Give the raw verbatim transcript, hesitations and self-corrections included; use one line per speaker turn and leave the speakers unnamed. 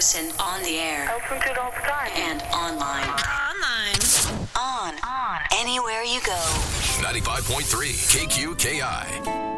listen on the air.
I listen to it all the time.
And online.
Online.
On. On. Anywhere you go.
ninety-five point three K Q K I.